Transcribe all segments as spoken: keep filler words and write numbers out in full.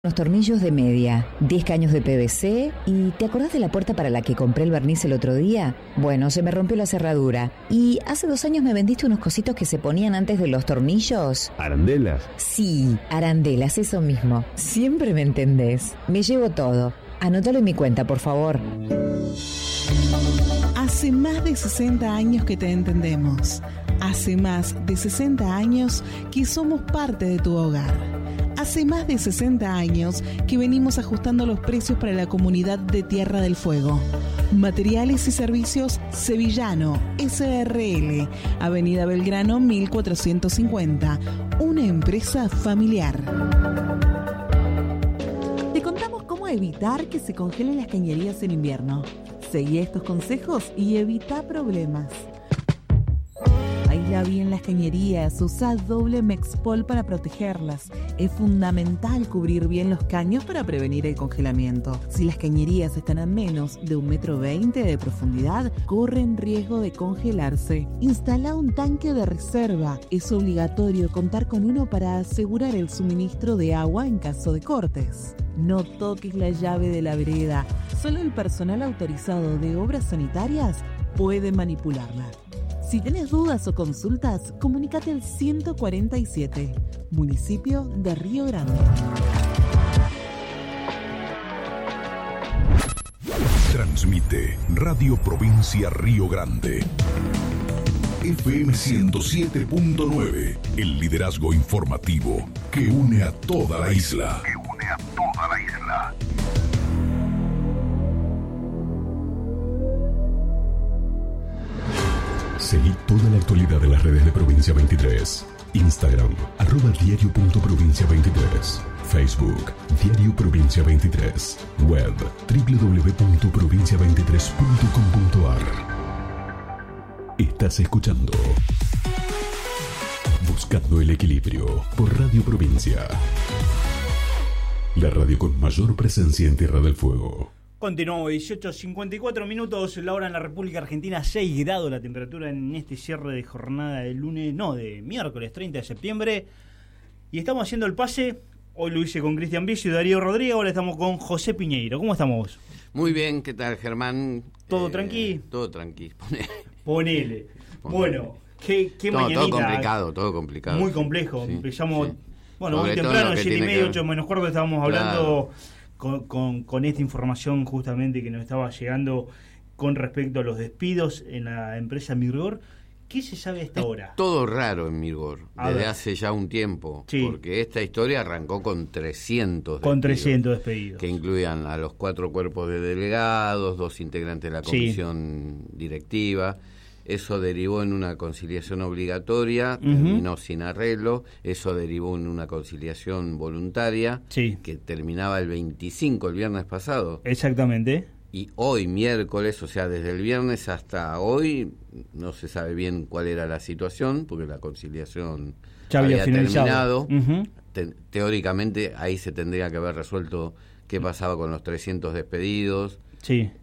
Unos tornillos de media, diez caños de P V C y ¿te acordás de la puerta para la que compré el barniz el otro día? Bueno, se me rompió la cerradura y hace dos años me vendiste unos cositos que se ponían antes de los tornillos. ¿Arandelas? Sí, arandelas, eso mismo. Siempre me entendés. Me llevo todo. Anótalo en mi cuenta, por favor. Hace más de sesenta años que te entendemos. Hace más de sesenta años que somos parte de tu hogar. Hace más de sesenta años que venimos ajustando los precios para la comunidad de Tierra del Fuego. Materiales y Servicios Sevillano, S R L, Avenida Belgrano mil cuatrocientos cincuenta, una empresa familiar. Te contamos cómo evitar que se congelen las cañerías en invierno. Seguí estos consejos y evita problemas. Aísla bien las cañerías, usa doble Mexpol para protegerlas. Es fundamental cubrir bien los caños para prevenir el congelamiento. Si las cañerías están a menos de un metro veinte de profundidad, corren riesgo de congelarse. Instala un tanque de reserva. Es obligatorio contar con uno para asegurar el suministro de agua en caso de cortes. No toques la llave de la vereda. Solo el personal autorizado de obras sanitarias puede manipularla. Si tenés dudas o consultas, comunícate al ciento cuarenta y siete, municipio de Río Grande. Transmite Radio Provincia Río Grande. F M ciento siete punto nueve, el liderazgo informativo que une a toda la isla. Que une a toda la isla. Seguí toda la actualidad de las redes de Provincia veintitrés. Instagram, arroba diario punto provincia veintitrés. Facebook, Diario Provincia veintitrés. Web, doble u doble u doble u punto provincia veintitrés punto com punto a r. Estás escuchando Buscando el Equilibrio por Radio Provincia. La radio con mayor presencia en Tierra del Fuego. Continuamos, dieciocho cincuenta y cuatro minutos, la hora en la República Argentina, seis grados la temperatura en este cierre de jornada de lunes, no, de miércoles treinta de septiembre. Y estamos haciendo el pase, hoy lo hice con Cristian Vicio y Darío Rodríguez, ahora estamos con José Piñeiro. ¿Cómo estamos? Muy bien, ¿qué tal, Germán? ¿Todo eh, tranqui? Todo tranqui, ponele. Ponele. Bueno, qué, qué todo, mañanita. Todo complicado, todo complicado. Muy complejo, sí, empezamos, sí. Bueno, Sobre muy temprano, siete y media, que... ocho menos cuarto, estábamos claro. hablando... Con, con, con esta información justamente que nos estaba llegando con respecto a los despidos en la empresa Mirgor. ¿Qué se sabe a esta hora? Es todo raro en Mirgor, a desde ver. hace ya un tiempo, sí. Porque esta historia arrancó con trescientos despidos. Con trescientos despedidos. Que incluían a los cuatro cuerpos de delegados, dos integrantes de la comisión sí. directiva. Eso derivó en una conciliación obligatoria, uh-huh. terminó sin arreglo. Eso derivó en una conciliación voluntaria, sí. que terminaba el veinticinco, el viernes pasado. Exactamente. Y hoy, miércoles, o sea, desde el viernes hasta hoy, no se sabe bien cuál era la situación, porque la conciliación ya había, había terminado. Uh-huh. Te- teóricamente, ahí se tendría que haber resuelto qué pasaba con los trescientos despedidos. Sí.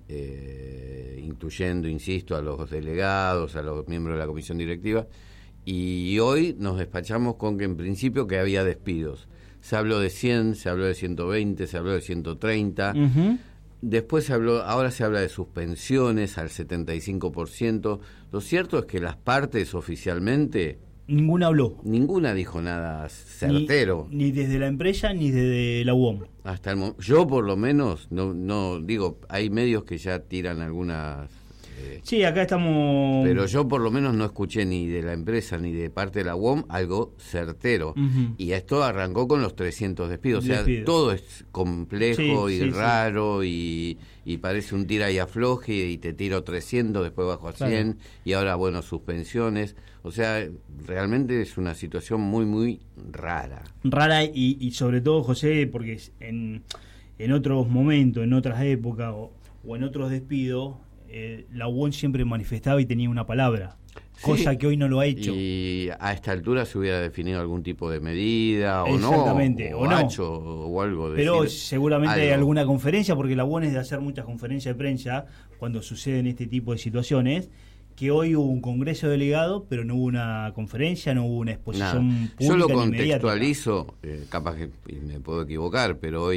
Eh, incluyendo, insisto, a los delegados, a los miembros de la comisión directiva, y hoy nos despachamos con que en principio que había despidos. Se habló de cien, se habló de ciento veinte, se habló de ciento treinta, uh-huh. después se habló, ahora se habla de suspensiones al setenta y cinco por ciento. Lo cierto es que las partes oficialmente... Ninguna habló. Ninguna dijo nada certero. Ni, ni desde la empresa ni desde la U O M. Hasta el mo- yo por lo menos, no, no digo, hay medios que ya tiran algunas... Eh, sí, acá estamos... Pero yo por lo menos no escuché ni de la empresa ni de parte de la U O M algo certero. Uh-huh. Y esto arrancó con los trescientos despidos. Despido. O sea, todo es complejo sí, y sí, raro sí. Y, y parece un tira y afloje y te tiro trescientos, después bajo a cien, claro. Y ahora, bueno, suspensiones. O sea, realmente es una situación muy, muy rara. Rara y, y sobre todo, José, porque en, en otros momentos, en otras épocas o, o en otros despidos, eh, la U O M siempre manifestaba y tenía una palabra, sí. Cosa que hoy no lo ha hecho. Y a esta altura se hubiera definido algún tipo de medida o no, exactamente, o, o no. Hacho, o algo. Pero seguramente algo. Hay alguna conferencia, porque la U O M es de hacer muchas conferencias de prensa cuando suceden este tipo de situaciones, que hoy hubo un congreso delegado, pero no hubo una conferencia, no hubo una exposición Nada. pública. Yo lo ni contextualizo, eh, capaz que me puedo equivocar, pero hoy